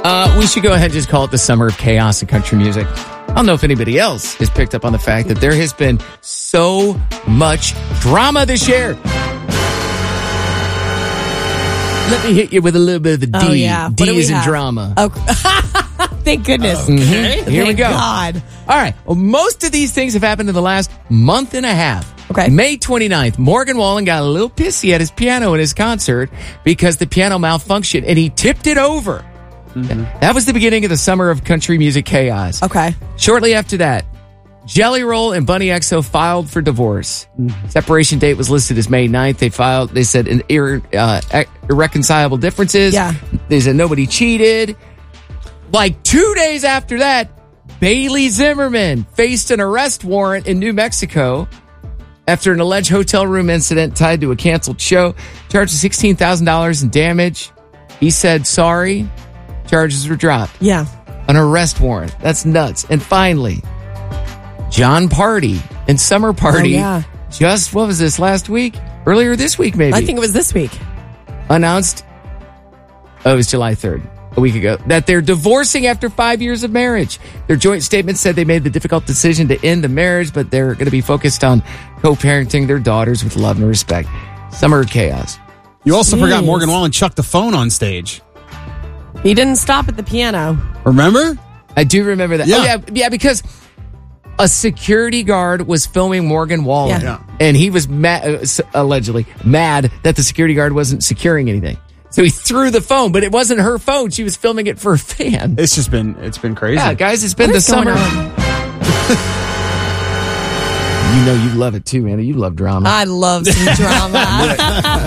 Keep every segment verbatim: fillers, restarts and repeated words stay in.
Uh, we should go ahead and just call it the summer of chaos in country music. I don't know if anybody else has picked up on the fact that there has been so much drama this year. Let me hit you with a little bit of the D. Oh, yeah. D is in have? drama. Oh, thank goodness. Okay. Mm-hmm. Here Thank we go. God. All right. Well, most of these things have happened in the last month and a half. Okay. May twenty-ninth, Morgan Wallen got a little pissy at his piano at his concert because the piano malfunctioned and he tipped it over. Mm-hmm. That was the beginning of the summer of country music chaos. Okay. Shortly after that, Jelly Roll and Bunny X O filed for divorce. Mm-hmm. Separation date was listed as May ninth. They filed, they said an irre, uh, irreconcilable differences. Yeah. They said nobody cheated. Like two days after that, Bailey Zimmerman faced an arrest warrant in New Mexico after an alleged hotel room incident tied to a canceled show. Charged with sixteen thousand dollars in damage. He said sorry. Charges were dropped. Yeah. An arrest warrant. That's nuts. And finally, John Party and Summer Party. Oh, yeah. Just, what was this, last week? Earlier this week, maybe. I think it was this week. Announced, oh, it was July third, a week ago, that they're divorcing after five years of marriage. Their joint statement said they made the difficult decision to end the marriage, but they're going to be focused on co-parenting their daughters with love and respect. Summer of chaos. You also Jeez. forgot Morgan Wallen chucked the phone on stage. He didn't stop at the piano. Remember? I do remember that. Yeah. Oh, yeah, yeah, because a security guard was filming Morgan Wallen, Yeah. and he was mad, uh, allegedly mad that the security guard wasn't securing anything. So he threw the phone, but it wasn't her phone. She was filming it for a fan. It's just been, it's been crazy. Yeah, guys, it's been What the is going summer. on? You know you love it too, Anna. You love drama. I love some drama.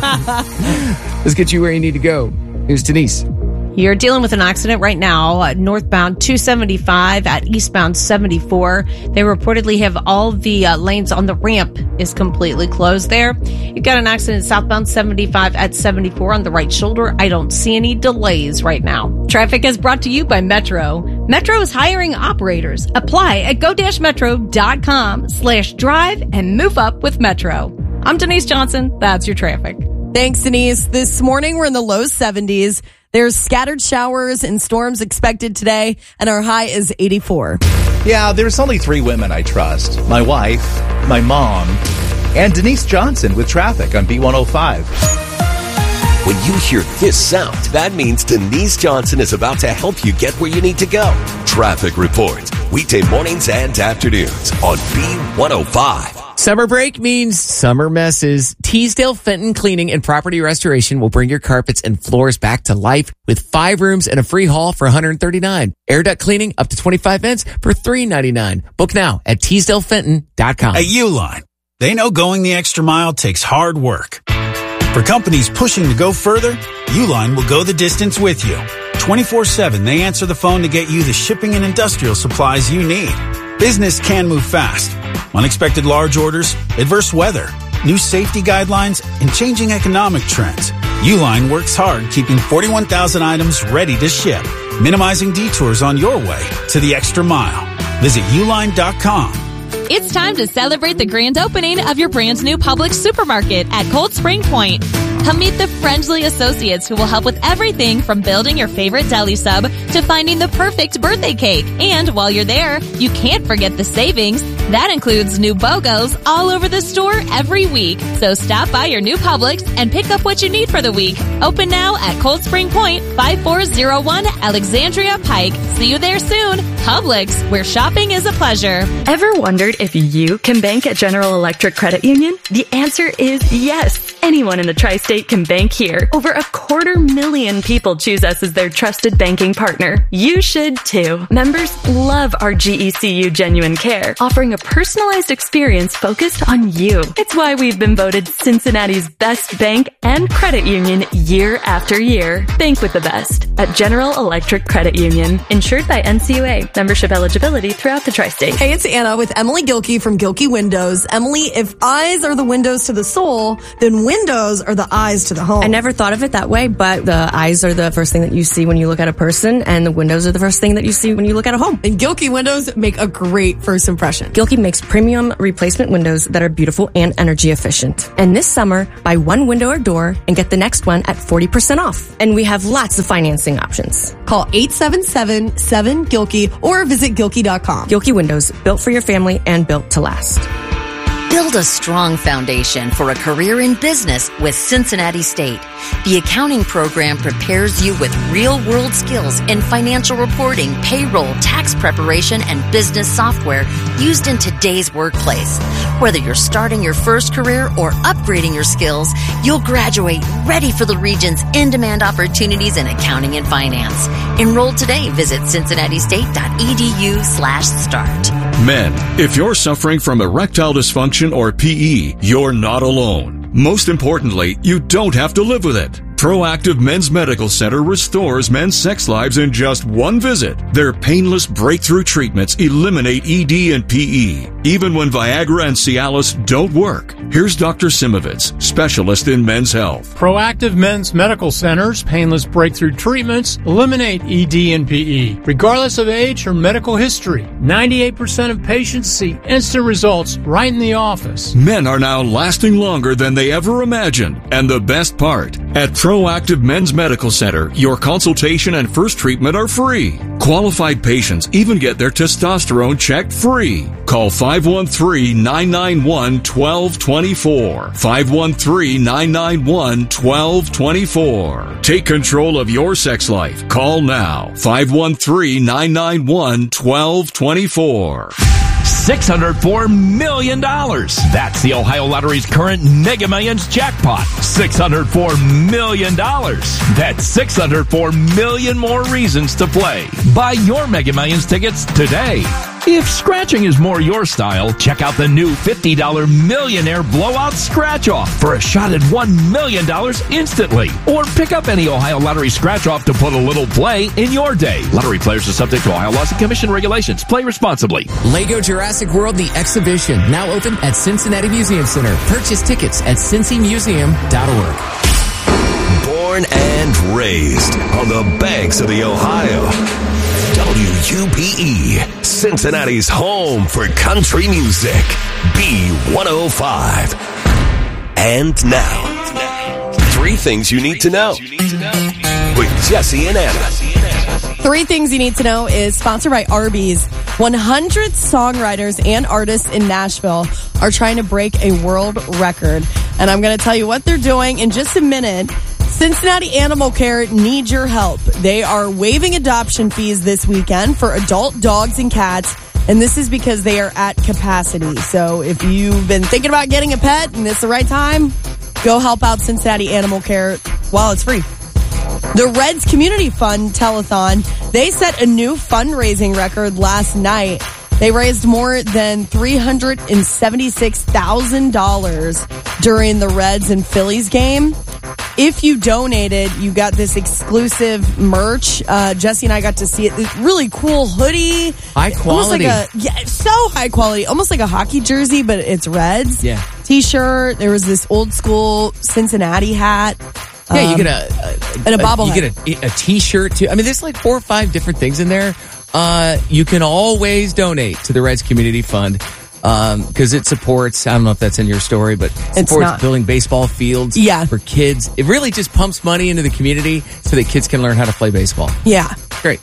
Let's get you where you need to go. Here's Denise. You're dealing with an accident right now, uh, northbound two seventy-five at eastbound seventy-four. They reportedly have all the uh, lanes on the ramp is completely closed there. You've got an accident southbound seventy-five at seventy-four on the right shoulder. I don't see any delays right now. Traffic is brought to you by Metro. Metro is hiring operators. Apply at go-metro.com slash drive and move up with Metro. I'm Denise Johnson. That's your traffic. Thanks, Denise. This morning, we're in the low seventies. There's scattered showers and storms expected today, and our high is eighty-four. Yeah, there's only three women I trust. My wife, my mom, and Denise Johnson with traffic on B one oh five. When you hear this sound, that means Denise Johnson is about to help you get where you need to go. Traffic reports, weekday mornings and afternoons on B one oh five. Summer break means summer messes. Teasdale Fenton Cleaning and Property Restoration will bring your carpets and floors back to life with five rooms and a free haul for one hundred thirty-nine dollars. Air duct cleaning up to twenty-five vents for three ninety-nine. Book now at teasdale fenton dot com. At Uline, they know going the extra mile takes hard work. For companies pushing to go further, Uline will go the distance with you. twenty-four seven, they answer the phone to get you the shipping and industrial supplies you need. Business can move fast. Unexpected large orders, adverse weather, new safety guidelines, and changing economic trends. Uline works hard keeping forty-one thousand items ready to ship, minimizing detours on your way to the extra mile. Visit uline dot com. It's time to celebrate the grand opening of your brand new Publix supermarket at Cold Spring Point. Come meet the friendly associates who will help with everything from building your favorite deli sub to finding the perfect birthday cake. And while you're there, you can't forget the savings. That includes new BOGOs all over the store every week. So stop by your new Publix and pick up what you need for the week. Open now at Cold Spring Point, five four zero one Alexandria Pike. See you there soon. Publix, where shopping is a pleasure. Ever wondered if you can bank at General Electric Credit Union? The answer is yes. Anyone in the tri-state can bank here. Over a quarter million people choose us as their trusted banking partner. You should too. Members love our G E C U Genuine Care, offering a personalized experience focused on you. It's why we've been voted Cincinnati's best bank and credit union year after year. Bank with the best at General Electric Credit Union. Insured by N C U A. Membership eligibility throughout the tri-state. Hey, it's Anna with Emily Gilkey from Gilkey Windows. Emily, if eyes are the windows to the soul, then windows are the eyes to the home. I never thought of it that way, but the eyes are the first thing that you see when you look at a person, and the windows are the first thing that you see when you look at a home. And Gilkey windows make a great first impression. Gilkey makes premium replacement windows that are beautiful and energy efficient. And this summer, buy one window or door and get the next one at forty percent off. And we have lots of financing options. Call eight seven seven, seven, Gilkey or visit Gilkey dot com. Gilkey Windows, built for your family and built to last. Build a strong foundation for a career in business with Cincinnati State. The accounting program prepares you with real-world skills in financial reporting, payroll, tax preparation, and business software used in today's workplace. Whether you're starting your first career or upgrading your skills, you'll graduate ready for the region's in-demand opportunities in accounting and finance. Enroll today. Visit cincinnati-state.edu slash start. Men, if you're suffering from erectile dysfunction or P E, you're not alone. Most importantly, you don't have to live with it. Proactive Men's Medical Center restores men's sex lives in just one visit. Their painless breakthrough treatments eliminate E D and P E, even when Viagra and Cialis don't work. Here's Doctor Simovitz, specialist in men's health. Proactive Men's Medical Center's painless breakthrough treatments eliminate E D and P E, regardless of age or medical history. ninety-eight percent of patients see instant results right in the office. Men are now lasting longer than they ever imagined. And the best part, at Proactive Men's Medical Center, your consultation and first treatment are free. Qualified patients even get their testosterone checked free. Call five one three, nine nine one, one two two four. five one three, nine nine one, one two two four. Take control of your sex life. Call now. five one three, nine nine one, one two two four. six hundred four million dollars. That's the Ohio Lottery's current Mega Millions jackpot. six hundred four million dollars. That's six hundred four million more reasons to play. Buy your Mega Millions tickets today. If scratching is more your style, check out the new fifty dollar Millionaire Blowout Scratch-Off for a shot at one million dollars instantly. Or pick up any Ohio Lottery Scratch-Off to put a little play in your day. Lottery players are subject to Ohio laws and commission regulations. Play responsibly. Lego Jurassic World The Exhibition, now open at Cincinnati Museum Center. Purchase tickets at cincy museum dot org. Born and raised on the banks of the Ohio. W U B E, Cincinnati's home for country music. B one oh five. And now, three things you need to know with Jesse and Anna. Three things you need to know is sponsored by Arby's. one hundred songwriters and artists in Nashville are trying to break a world record. And I'm going to tell you what they're doing in just a minute. Cincinnati Animal Care needs your help. They are waiving adoption fees this weekend for adult dogs and cats. And this is because they are at capacity. So if you've been thinking about getting a pet and it's the right time, go help out Cincinnati Animal Care while it's free. The Reds Community Fund Telethon, they set a new fundraising record last night. They raised more than three hundred seventy-six thousand dollars during the Reds and Phillies game. If you donated, you got this exclusive merch. Uh, Jesse and I got to see it. This really cool hoodie. High quality. Almost like a, yeah, so high quality. Almost like a hockey jersey, but it's Reds. Yeah. T-shirt. There was this old school Cincinnati hat. Yeah, you Um, get a, a and a bobblehead. You get a, a T-shirt too. I mean, there's like four or five different things in there. Uh, you can always donate to the Reds Community Fund um, because it supports. I don't know if that's in your story, but it supports not. building baseball fields Yeah. for kids. It really just pumps money into the community so that kids can learn how to play baseball. Yeah. Great.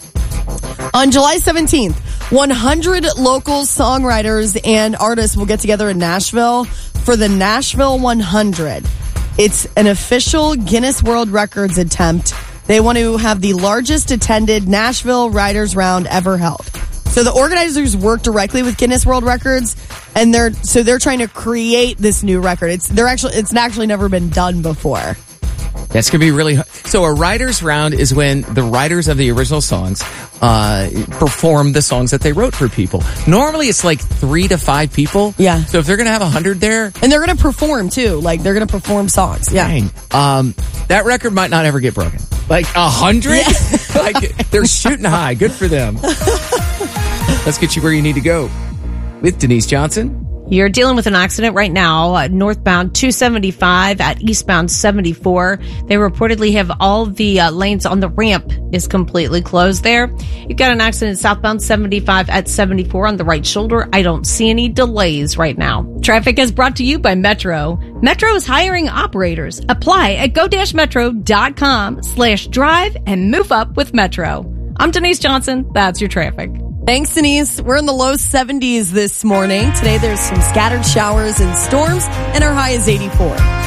On July seventeenth, one hundred local songwriters and artists will get together in Nashville for the Nashville one hundred. It's an official Guinness World Records attempt. They want to have the largest attended Nashville Writers Round ever held. So the organizers work directly with Guinness World Records, and they're so they're trying to create this new record. It's they're actually it's actually never been done before. That's going to be really hard. So a writer's round is when the writers of the original songs uh, perform the songs that they wrote for people. Normally it's like three to five people. Yeah. So if they're going to have a hundred there. And they're going to perform too. Like they're going to perform songs. Yeah. Dang. Um, that record might not ever get broken. Like a hundred? Yeah. Like they're shooting high. Good for them. Let's get you where you need to go with Denise Johnson You're dealing with an accident right now, uh, northbound two seventy-five at eastbound seventy-four. They reportedly have all the uh, lanes on the ramp is completely closed there. You've got an accident southbound seventy-five at seventy-four on the right shoulder. I don't see any delays right now. Traffic is brought to you by Metro. Metro is hiring operators. Apply at go-metro.com slash drive and move up with Metro. I'm Denise Johnson. That's your traffic. Thanks, Denise. We're in the low seventies this morning. Today there's some scattered showers and storms, and our high is eighty-four.